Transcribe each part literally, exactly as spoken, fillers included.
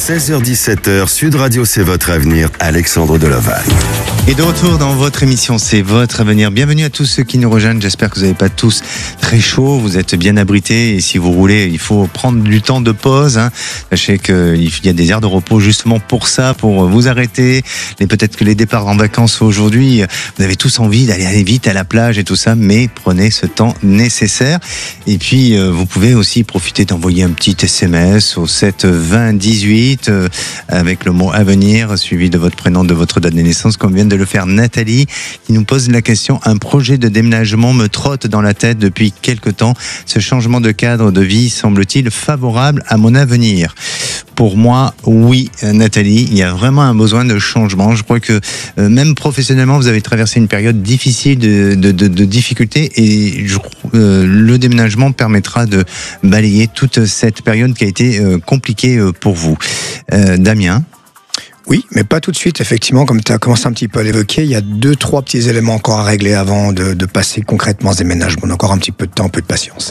seize heures dix-sept heures, Sud Radio, c'est votre avenir, Alexandre Deloval. Et de retour dans votre émission, c'est votre avenir. Bienvenue à tous ceux qui nous rejoignent. J'espère que vous n'avez pas tous très chaud, vous êtes bien abrités. Et si vous roulez, il faut prendre du temps de pause. Hein. Sachez qu'il y a des aires de repos justement pour ça, pour vous arrêter. Et peut-être que les départs en vacances aujourd'hui, vous avez tous envie d'aller aller vite à la plage et tout ça, mais prenez ce temps nécessaire. Et puis, vous pouvez aussi profiter d'envoyer un petit S M S au sept vingt dix-huit euh, avec le mot avenir suivi de votre prénom, de votre date de naissance, comme vient de le faire Nathalie, qui nous pose la question: un projet de déménagement me trotte dans la tête depuis quelque temps. Ce changement de cadre de vie semble-t-il favorable à mon avenir? Pour moi, oui, Nathalie, il y a vraiment un besoin de changement. Je crois que euh, même professionnellement, vous avez traversé une période difficile de, de, de, de difficultés, et je, euh, le déménagement permettra de balayer toute cette période qui a été euh, compliquée euh, pour vous. Euh, Damien? Oui, mais pas tout de suite, effectivement, comme tu as commencé un petit peu à l'évoquer, il y a deux, trois petits éléments encore à régler avant de, de passer concrètement ce déménagement. On a encore un petit peu de temps, un peu de patience.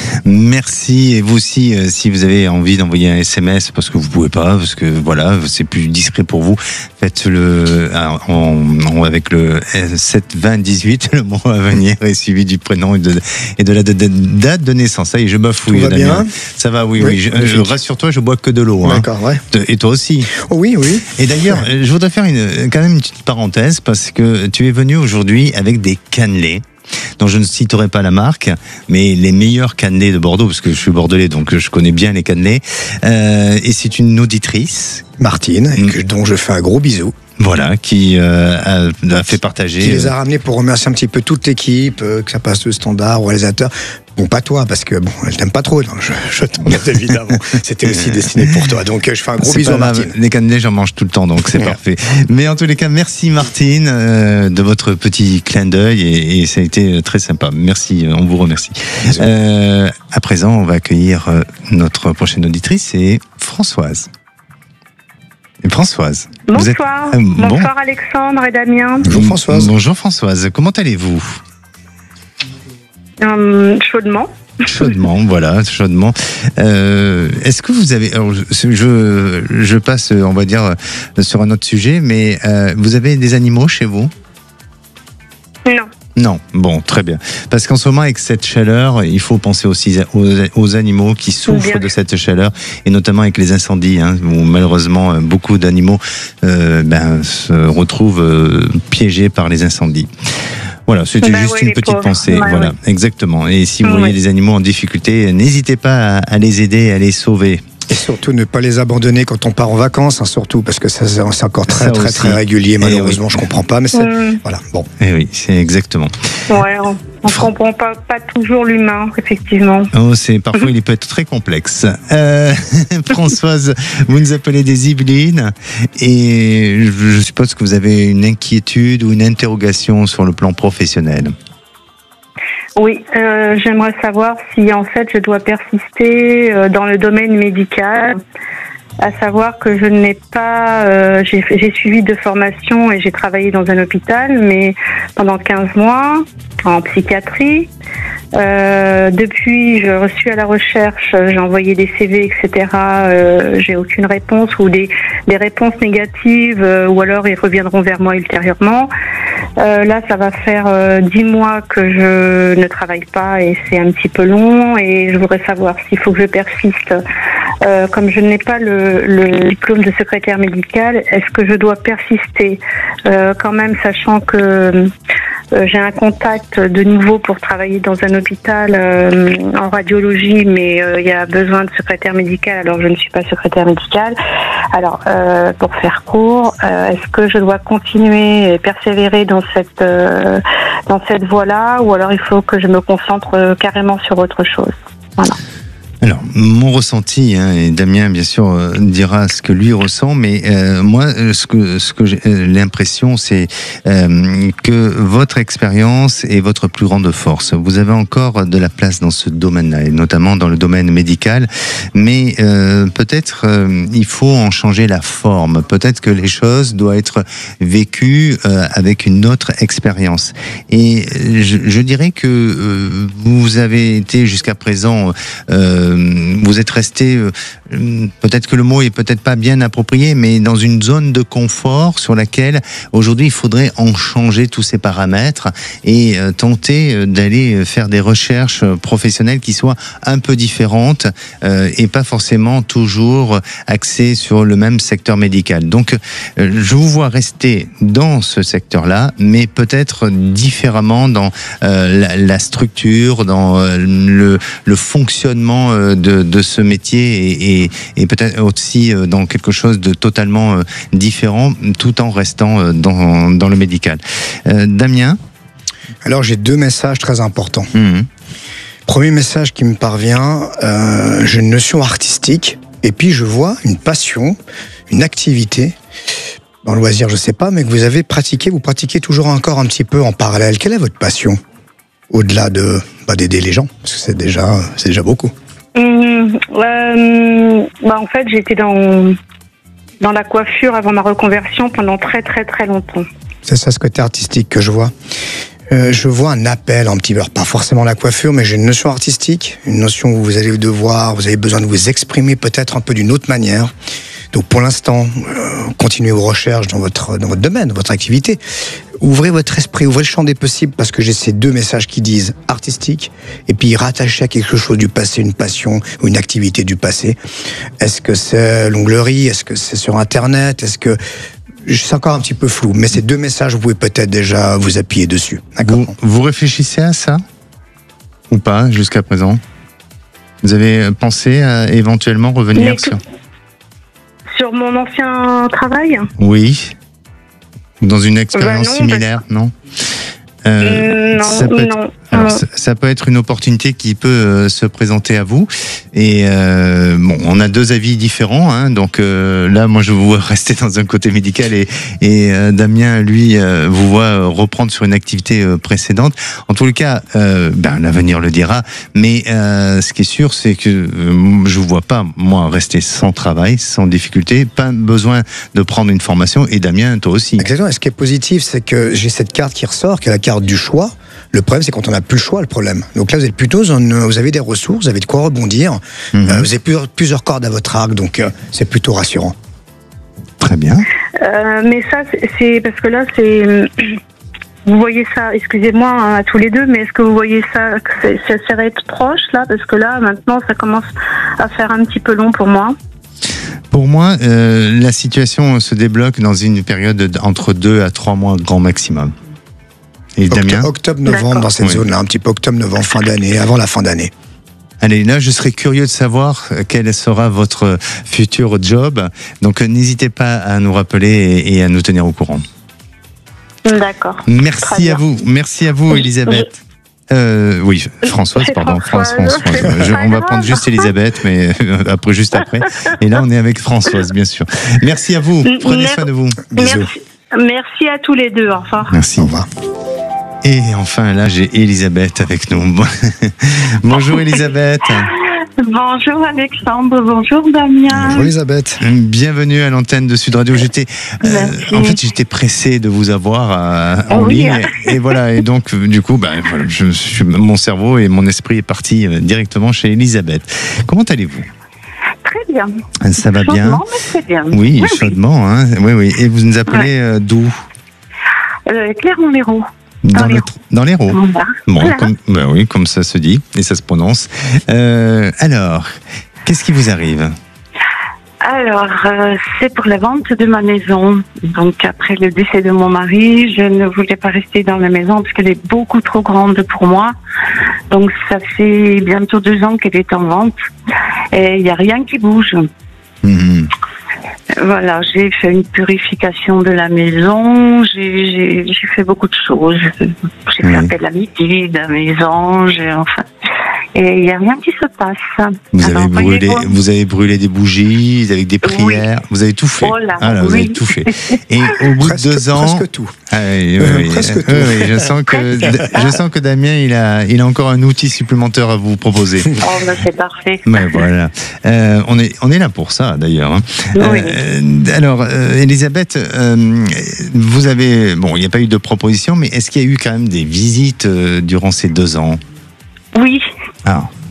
Merci. Et vous aussi, euh, si vous avez envie d'envoyer un S M S, parce que vous pouvez pas, parce que voilà, c'est plus discret pour vous, faites-le en, en, avec le sept vingt dix-huit, le mot à venir est suivi du prénom et de, et de la date de, date de naissance. Ça y est, je bafouille. Tout va Damien. bien? Ça va, oui, oui. oui je, je, rassure-toi, je bois que de l'eau. D'accord, hein. ouais. Et toi aussi? Oh, oui, oui. Et d'ailleurs, je voudrais faire une, quand même une petite parenthèse, parce que tu es venu aujourd'hui avec des cannelés, dont je ne citerai pas la marque, mais les meilleurs cannelés de Bordeaux, parce que je suis bordelais, donc je connais bien les cannelés. Euh, et c'est une auditrice, Martine, mmh. que, dont je fais un gros bisou. Voilà, qui euh, a, a fait partager. Qui les a ramenés pour remercier un petit peu toute l'équipe, euh, que ça passe le standard, au réalisateur. Bon, pas toi, parce que bon, elle t'aime pas trop, donc je, je t'embête évidemment. C'était aussi destiné pour toi, donc je fais un gros c'est bisou à Martine. Les cannelés, j'en mange tout le temps, donc c'est ouais. parfait. Mais en tous les cas, merci Martine euh, de votre petit clin d'œil, et, et ça a été très sympa. Merci, on vous remercie. Euh, à présent, on va accueillir notre prochaine auditrice, c'est Françoise. Françoise. Bonsoir. Vous êtes... euh, bon... Bonsoir Alexandre et Damien. Bonjour Françoise. Bonjour Françoise. Comment allez-vous? Hum, chaudement. Chaudement, voilà, chaudement. Euh, est-ce que vous avez... Alors, je, je passe, on va dire, sur un autre sujet, mais euh, vous avez des animaux chez vous? Non. Non, bon, très bien. Parce qu'en ce moment, avec cette chaleur, il faut penser aussi aux, aux animaux qui souffrent bien. de cette chaleur, et notamment avec les incendies, hein, où malheureusement, beaucoup d'animaux euh, ben, se retrouvent euh, piégés par les incendies. Voilà, c'était bah juste oui, une petite pauvres. pensée. Ouais, voilà, ouais. exactement. Et si vous ouais. voyez des animaux en difficulté, n'hésitez pas à, à les aider, à les sauver. Et surtout, ne pas les abandonner quand on part en vacances, hein, surtout, parce que ça, c'est encore très, ça très, aussi. très régulier. Malheureusement, oui. je comprends pas, mais c'est... Mmh. Voilà, bon. Et oui, c'est exactement. Ouais, on ne comprend pas, pas toujours l'humain, effectivement. Oh, c'est, parfois, il peut être très complexe. Euh, Françoise, vous nous appelez des Yvelines, et je, je suppose que vous avez une inquiétude ou une interrogation sur le plan professionnel. Oui, euh, j'aimerais savoir si en fait je dois persister euh, dans le domaine médical, à savoir que je n'ai pas, euh, j'ai, j'ai suivi deux formations et j'ai travaillé dans un hôpital, mais pendant quinze mois en psychiatrie. Euh, depuis, je suis à la recherche, j'ai envoyé des C V, et cetera. Euh, j'ai aucune réponse ou des, des réponses négatives, euh, ou alors ils reviendront vers moi ultérieurement. Euh, là, ça va faire euh, dix mois que je ne travaille pas et c'est un petit peu long, et je voudrais savoir s'il faut que je persiste. Euh, comme je n'ai pas le, le diplôme de secrétaire médical, est-ce que je dois persister euh, quand même, sachant que euh, j'ai un contact de nouveau pour travailler dans un hôpital euh, en radiologie, mais euh, il y a besoin de secrétaire médical, alors je ne suis pas secrétaire médical. Alors, euh, pour faire court, euh, est-ce que je dois continuer et persévérer dans cette euh, dans cette voie-là, ou alors il faut que je me concentre euh, carrément sur autre chose? Voilà. Alors, mon ressenti, hein, et Damien, bien sûr, euh, dira ce que lui ressent, mais euh, moi, ce que, ce que j'ai euh, l'impression, c'est euh, que votre expérience est votre plus grande force. Vous avez encore de la place dans ce domaine-là, et notamment dans le domaine médical, mais euh, peut-être euh, il faut en changer la forme. Peut-être que les choses doivent être vécues euh, avec une autre expérience. Et je, je dirais que euh, vous avez été jusqu'à présent... Euh, vous êtes resté peut-être que le mot est peut-être pas bien approprié, mais dans une zone de confort sur laquelle aujourd'hui il faudrait en changer tous ces paramètres et euh, tenter d'aller faire des recherches professionnelles qui soient un peu différentes euh, et pas forcément toujours axées sur le même secteur médical. Donc euh, je vous vois rester dans ce secteur-là, mais peut-être différemment dans euh, la, la structure, dans euh, le, le fonctionnement euh, de, de ce métier et, et, et peut-être aussi euh, dans quelque chose de totalement euh, différent, tout en restant euh, dans, dans le médical. Euh, Damien ? Alors j'ai deux messages très importants. Mmh. Premier message qui me parvient, euh, j'ai une notion artistique et puis je vois une passion, une activité dans le loisir, je sais pas, mais que vous avez pratiqué, vous pratiquez toujours encore un petit peu en parallèle. Quelle est votre passion au-delà de bah, d'aider les gens, parce que c'est déjà c'est déjà beaucoup. Mmh, euh, bah en fait, j'étais dans dans la coiffure avant ma reconversion pendant très très très longtemps. C'est ça ce côté artistique que je vois. Euh, je vois un appel un petit peu, pas forcément la coiffure, mais j'ai une notion artistique, une notion où vous allez devoir, vous avez besoin de vous exprimer peut-être un peu d'une autre manière. Donc pour l'instant, euh, continuez vos recherches dans votre dans votre domaine, dans votre activité. Ouvrez votre esprit, ouvrez le champ des possibles, parce que j'ai ces deux messages qui disent artistique et puis rattaché à quelque chose du passé, une passion ou une activité du passé. Est-ce que c'est l'onglerie? Est-ce que c'est sur Internet? Est-ce que c'est encore un petit peu flou, mais ces deux messages, vous pouvez peut-être déjà vous appuyer dessus. D'accord. Vous, vous réfléchissez à ça ou pas jusqu'à présent? Vous avez pensé à éventuellement revenir Mais sur... Sur mon ancien travail? Oui. Dans une expérience bah non, similaire, non euh, Non, ça peut être, non. alors, non. ça, ça peut être une opportunité qui peut euh, se présenter à vous. Et euh, bon, on a deux avis différents, hein, donc euh, là, moi, je vous vois rester dans un côté médical et, et euh, Damien, lui, euh, vous voit reprendre sur une activité euh, précédente. En tous les cas, euh, ben, l'avenir le dira. Mais euh, ce qui est sûr, c'est que euh, je vous vois pas, moi, rester sans travail, sans difficulté, pas besoin de prendre une formation. Et Damien, toi aussi. Exactement. Et ce qui est positif, c'est que j'ai cette carte qui ressort, qui est la carte du choix. Le problème, c'est quand on n'a plus le choix, le problème. Donc là, vous êtes plutôt, vous avez des ressources, vous avez de quoi rebondir, mmh. euh, vous avez plusieurs, plusieurs cordes à votre arc, donc euh, c'est plutôt rassurant. Très bien. Euh, mais ça, c'est, c'est parce que là, c'est... Vous voyez ça, excusez-moi hein, à tous les deux, mais est-ce que vous voyez ça, que c'est, ça serait être proche, là? Parce que là, maintenant, ça commence à faire un petit peu long pour moi. Pour moi, euh, la situation se débloque dans une période de, entre deux à trois mois grand maximum. Et Damien ? Octobre, novembre, D'accord. dans cette oui. zone-là, un petit peu octobre, novembre, fin d'année, avant la fin d'année. Allez, là, je serais curieux de savoir quel sera votre futur job. Donc, n'hésitez pas à nous rappeler et, et à nous tenir au courant. D'accord. Merci à vous. Merci à vous, Elisabeth. Euh, oui, Françoise, pardon, Françoise. Françoise. Je, on va prendre juste Elisabeth, mais après, juste après. Et là, on est avec Françoise, bien sûr. Merci à vous. Prenez Merci. soin de vous. Bisous. Merci. Merci à tous les deux. Au revoir. Merci. Au revoir. Et enfin, là, j'ai Elisabeth avec nous. Bonjour, Elisabeth. Bonjour Alexandre, bonjour Damien. Bonjour Elisabeth. Bienvenue à l'antenne de Sud Radio. J'étais, euh, en fait, j'étais pressé de vous avoir à, en oui. ligne. Et, et voilà. Et donc, du coup, ben, voilà, je, je, mon cerveau et mon esprit est parti directement chez Elisabeth. Comment allez-vous ? Très bien. Ça va bien. Chaudement, mais très bien. Oui, oui chaudement. Oui. Hein. Oui, oui. Et vous nous appelez ouais. d'où ? euh, Clermont-Lérault. Dans, dans, les, dans l'Hérault. Voilà. Bon, voilà. comme, ben oui, comme ça se dit et ça se prononce. Euh, alors, qu'est-ce qui vous arrive ? Alors, euh, c'est pour la vente de ma maison. Donc, après le décès de mon mari, je ne voulais pas rester dans la maison parce qu'elle est beaucoup trop grande pour moi. Donc, ça fait bientôt deux ans qu'elle est en vente et il n'y a rien qui bouge. Mmh. Voilà, j'ai fait une purification de la maison, j'ai, j'ai, j'ai fait beaucoup de choses. J'ai fait oui. appel à midi, de la maison, j'ai, enfin... Et il n'y a rien qui se passe. Vous avez, Alors, brûlé, vous avez brûlé des bougies avec des prières, oui. vous avez tout fait. Oh là, ah là, oui. Vous avez tout fait. Et au bout presque, de deux ans... Presque tout. Ah, oui, oui, oui, presque oui, tout. Oui, je, sens que, je sens que Damien, il a, il a encore un outil supplémentaire à vous proposer. Oh, ben c'est parfait. Mais voilà. Euh, on, est, on est là pour ça, d'ailleurs. Hein. Oui. Euh, alors, euh, Elisabeth, euh, vous avez... Bon, il n'y a pas eu de proposition, mais est-ce qu'il y a eu quand même des visites euh, durant ces deux ans ? Oui. Ah.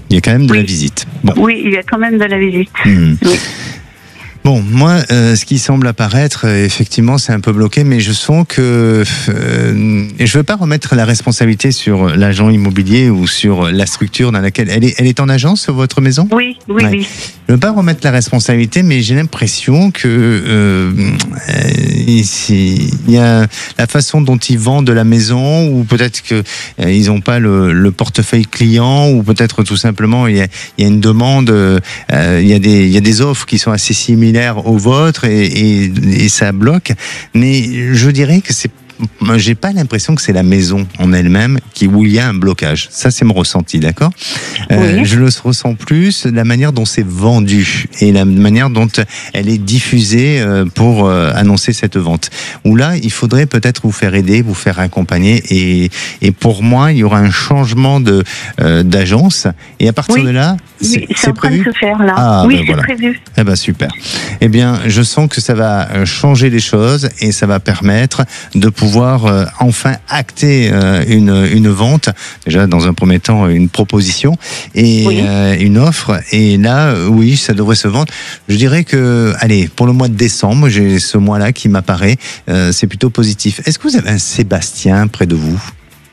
Il y a quand même de Oui. la visite. Bon. Oui, il y a quand même de la visite. Hmm. Oui. Bon, moi, euh, ce qui semble apparaître, euh, effectivement, c'est un peu bloqué, mais je sens que euh, et je veux pas remettre la responsabilité sur l'agent immobilier ou sur la structure dans laquelle elle est. Elle est en agence, votre maison ? Oui, oui, Ouais. oui. Je veux pas remettre la responsabilité, mais j'ai l'impression que euh, euh, ici, il y a la façon dont ils vendent la maison, ou peut-être que euh, ils n'ont pas le, le portefeuille client, ou peut-être tout simplement il y a, il y a une demande, euh, il y a des il y a des offres qui sont assez similaires aux vôtres et, et, et ça bloque. Mais je dirais que c'est j'ai pas l'impression que c'est la maison en elle-même qui où il y a un blocage. Ça, c'est mon ressenti, d'accord ? euh, Oui. Je le ressens plus la manière dont c'est vendu et la manière dont elle est diffusée euh, pour euh, annoncer cette vente. Où là, il faudrait peut-être vous faire aider, vous faire accompagner. Et, et pour moi, il y aura un changement de euh, d'agence. Et à partir Oui. de là, Oui, c'est, c'est c'est en train prévu. de se faire là. Ah, oui, ben c'est voilà. prévu. Eh ben super. Eh bien, je sens que ça va euh, changer les choses et ça va permettre de pouvoir euh, enfin acter euh, une, une vente. Déjà, dans un premier temps, une proposition et Oui. euh, une offre. Et là, euh, oui, ça devrait se vendre. Je dirais que, allez, pour le mois de décembre, j'ai ce mois-là qui m'apparaît. Euh, c'est plutôt positif. Est-ce que vous avez un Sébastien près de vous ?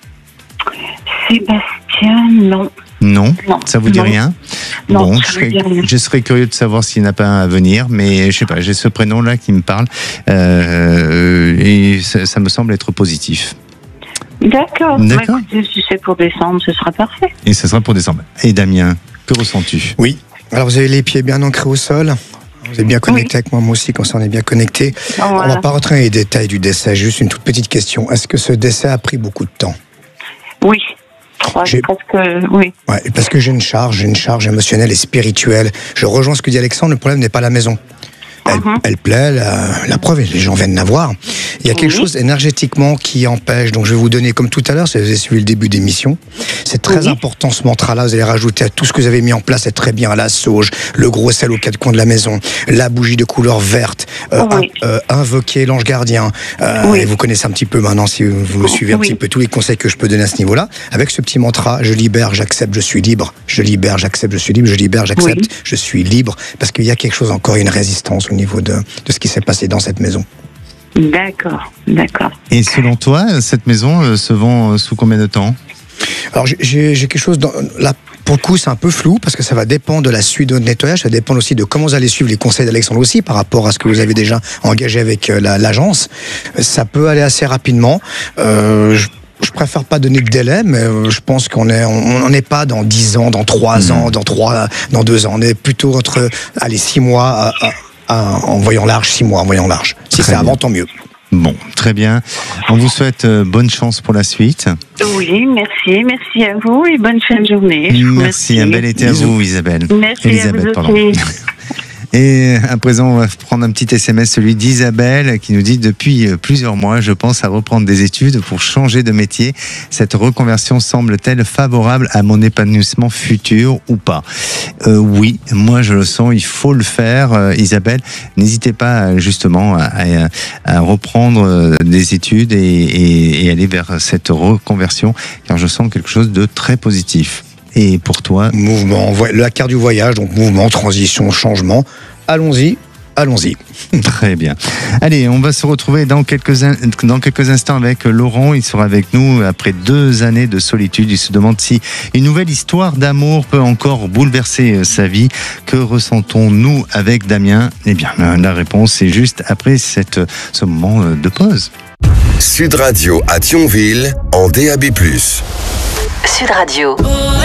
Sébastien, non. Non, Non. ça vous dit Non. rien? Non, Bon, ça je me serais, dit rien. je serais curieux de savoir s'il n'y en a pas un à venir, mais je sais pas, j'ai ce prénom-là qui me parle euh, et ça, ça me semble être positif. D'accord. D'accord. Bah, écoutez, si c'est pour décembre, ce sera parfait. Et ça sera pour décembre. Et Damien, que ressens-tu? Oui. Alors vous avez les pieds bien ancrés au sol. Vous êtes bien connecté avec moi, moi aussi, quand ça on est bien connecté. On ne Voilà. va pas rentrer dans les détails du décès, juste une toute petite question. Est-ce que ce décès a pris beaucoup de temps ? Oui. Trois, J'ai- presque, oui. Ouais, parce que j'ai une charge, j'ai une charge émotionnelle et spirituelle. Je rejoins ce que dit Alexandre, le problème n'est pas la maison. Elle, Mhm. elle plaît, la, la preuve, les gens viennent la voir. Il y a quelque Oui. chose énergétiquement qui empêche. Donc je vais vous donner, comme tout à l'heure, si vous avez suivi le début d'émission, c'est très Oui. important ce mantra-là. Vous allez rajouter à tout ce que vous avez mis en place, c'est très bien, la sauge, le gros sel aux quatre coins de la maison, la bougie de couleur verte, euh, Oui. in- euh, invoquer l'ange gardien. Euh, Oui. Et vous connaissez un petit peu maintenant, si vous, vous me suivez un Oui. petit peu tous les conseils que je peux donner à ce niveau-là. Avec ce petit mantra, je libère, j'accepte, je suis libre. Je libère, j'accepte, je suis libre. Je libère, j'accepte, Oui. je suis libre. Parce qu'il y a quelque chose encore, une résistance au niveau de, de ce qui s'est passé dans cette maison. D'accord, d'accord. Et selon toi, cette maison euh, se vend euh, sous combien de temps? Alors j'ai- j'ai j'ai quelque chose dans, là. Pour le coup, c'est un peu flou parce que ça va dépendre de la suite de notre nettoyage. Ça dépend aussi de comment vous allez suivre les conseils d'Alexandre aussi par rapport à ce que vous avez déjà engagé avec euh, la- l'agence. Ça peut aller assez rapidement. Euh, je, je préfère pas donner de délai, mais euh, je pense qu'on est, on n'est pas dans dix ans, dans trois ans, dans trois, dans deux ans. On est plutôt entre, allez, six mois à, à- à- en voyant large, six mois en voyant large. Si Très c'est bien. avant, tant mieux. Bon, très bien. On vous souhaite euh, bonne chance pour la suite. Oui, merci, merci à vous et bonne fin de journée. Je vous Merci, un bel été à Bisous. vous, Isabelle. Merci Elisabeth, à vous pardon. aussi. Et à présent, on va prendre un petit S M S, celui d'Isabelle, qui nous dit: depuis plusieurs mois, je pense à reprendre des études pour changer de métier. Cette reconversion semble-t-elle favorable à mon épanouissement futur ou pas? euh, Oui, moi je le sens, il faut le faire. Euh, Isabelle, n'hésitez pas justement à, à, à reprendre des études et, et, et aller vers cette reconversion, car je sens quelque chose de très positif. Et pour toi? Mouvement, voy- la carte du voyage, donc mouvement, transition, changement. Allons-y, allons-y. Très bien. Allez, on va se retrouver dans quelques, in- dans quelques instants avec Laurent. Il sera avec nous après deux années de solitude. Il se demande si une nouvelle histoire d'amour peut encore bouleverser sa vie. Que ressentons-nous avec Damien? Eh bien, la réponse est juste après cette, ce moment de pause. Sud Radio à Thionville en D A B plus. Sud Radio.